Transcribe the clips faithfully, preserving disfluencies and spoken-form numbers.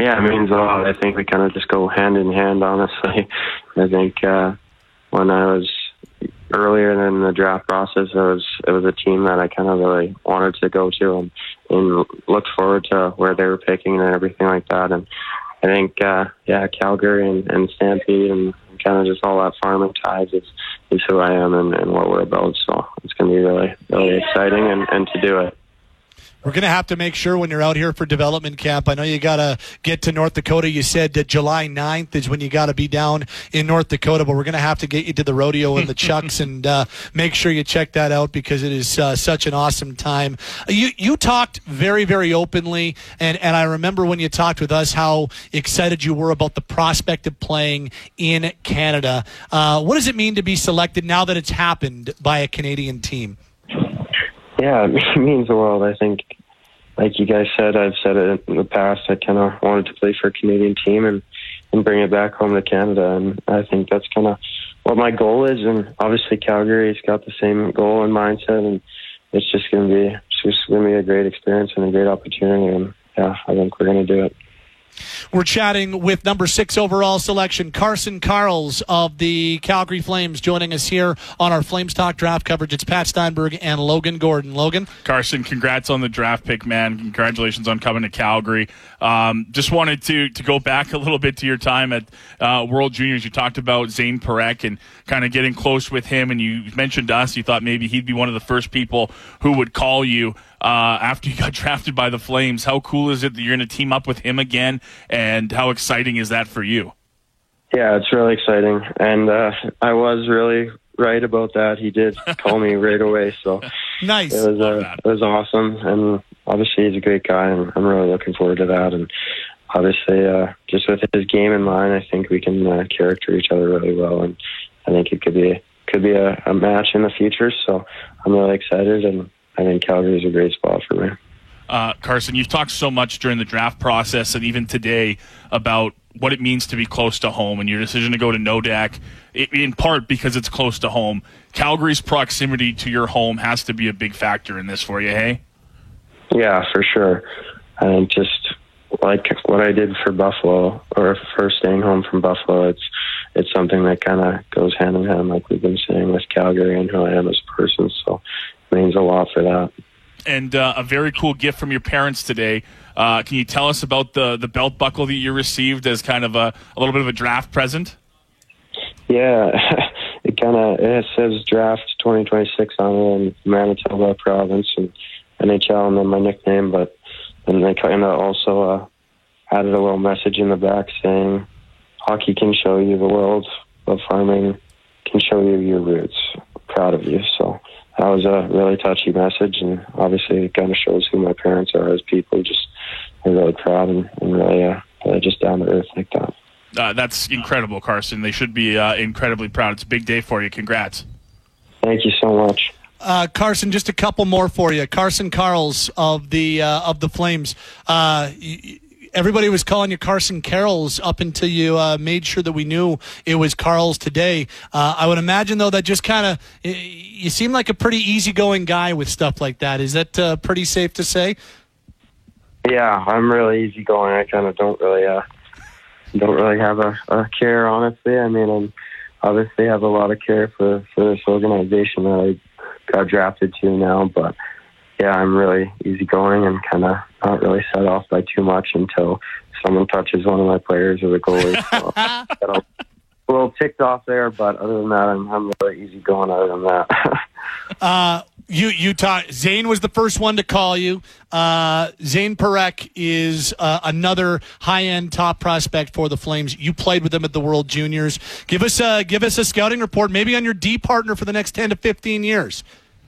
Yeah, it means a lot. I think we kind of just go hand in hand, honestly. I think uh, when I was earlier in the draft process, it was it was a team that I kind of really wanted to go to and, and looked forward to where they were picking and everything like that. And I think, uh, yeah, Calgary and, and Stampede and kind of just all that farming ties is, is who I am and, and what we're about. So it's going to be really, really exciting and, and to do it. We're going to have to make sure when you're out here for development camp, I know you got to get to North Dakota. You said that July ninth is when you got to be down in North Dakota, but we're going to have to get you to the rodeo and the Chucks and uh, make sure you check that out because it is uh, such an awesome time. You you talked very, very openly, and, and I remember when you talked with us how excited you were about the prospect of playing in Canada. Uh, what does it mean to be selected now that it's happened by a Canadian team? Yeah, it means the world. I think, like you guys said, I've said it in the past, I kind of wanted to play for a Canadian team and, and bring it back home to Canada. And I think that's kind of what my goal is. And obviously Calgary's got the same goal and mindset. And it's just going to be, it's just going to be a great experience and a great opportunity. And yeah, I think we're going to do it. We're chatting with number six overall selection, Carson Karls of the Calgary Flames, joining us here on our Flames Talk draft coverage. It's Pat Steinberg and Logan Gordon. Logan? Carson, congrats on the draft pick, man. Congratulations on coming to Calgary. Um, just wanted to to go back a little bit to your time at uh, World Juniors. You talked about Zane Parekh and kind of getting close with him, and you mentioned to us you thought maybe he'd be one of the first people who would call you uh, after you got drafted by the Flames. How cool is it that you're going to team up with him again, and how exciting is that for you? Yeah, it's really exciting, and uh, I was really right about that. He did call me right away, so nice. It was uh, it was awesome, and obviously he's a great guy, and I'm really looking forward to that. And obviously, uh, just with his game in mind, I think we can uh, character each other really well, and I think it could be could be a, a match in the future. So I'm really excited, and I think Calgary is a great spot for me. Uh, Carson, you've talked so much during the draft process and even today about what it means to be close to home and your decision to go to Nodak, in part because it's close to home. Calgary's proximity to your home has to be a big factor in this for you, hey? Yeah, for sure. I think just like what I did for Buffalo, or for staying home from Buffalo, it's it's something that kind of goes hand in hand, like we've been saying, with Calgary and who I am as a person. So it means a lot for that. And uh, a very cool gift from your parents today. Uh, can you tell us about the, the belt buckle that you received as kind of a, a little bit of a draft present? Yeah, it kind of it says draft twenty twenty-six on it in Manitoba province and N H L and then my nickname, but then they kind of also uh, added a little message in the back saying, hockey can show you the world, but farming can show you your roots. Proud of you. So that was a really touchy message, and obviously it kind of shows who my parents are as people. Just they're really proud and, and really, uh, really just down to earth like that. Uh, that's incredible, Carson. They should be uh, incredibly proud. It's a big day for you. Congrats. Thank you so much. Uh, Carson, just a couple more for you. Carson Karls of the uh, of the Flames. Uh, y- Everybody was calling you Carson Karls up until you uh, made sure that we knew it was Karls today. Uh, I would imagine, though, that just kind of you seem like a pretty easygoing guy with stuff like that. Is that uh, pretty safe to say? Yeah, I'm really easygoing. I kind of don't really uh, don't really have a, a care, honestly. I mean, I'm obviously have a lot of care for, for this organization that I got drafted to now, but yeah, I'm really easygoing and kind of not really set off by too much until someone touches one of my players or the goalie. So I got a little ticked off there, but other than that, I'm, I'm really easygoing other than that. uh, you, you talk, Zane was the first one to call you. Uh, Zane Parekh is uh, another high-end top prospect for the Flames. You played with him at the World Juniors. Give us a, give us a scouting report, maybe on your D partner for the next ten to fifteen years.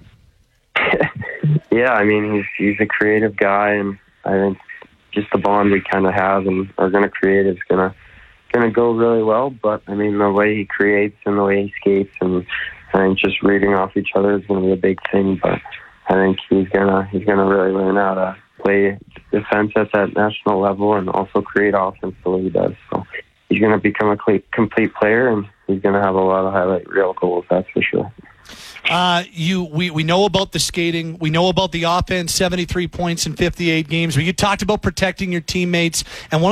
Yeah, I mean, he's he's a creative guy, and I think just the bond we kind of have and are going to create is going to going to go really well. But, I mean, the way he creates and the way he skates and I think just reading off each other is going to be a big thing. But I think he's going to he's gonna really learn how to play defense at that national level and also create offense the way he does. So he's going to become a complete player, and he's going to have a lot of highlight reel goals, that's for sure. Uh, you, we, we know about the skating. We know about the offense, seventy-three points in fifty-eight games. But you talked about protecting your teammates. And one